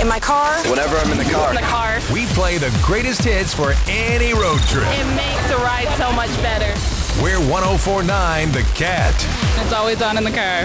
In my car. Whenever I'm in the car. In the car. We play the greatest hits for any road trip. It makes the ride so much better. We're 104.9 The Cat. It's always on in the car.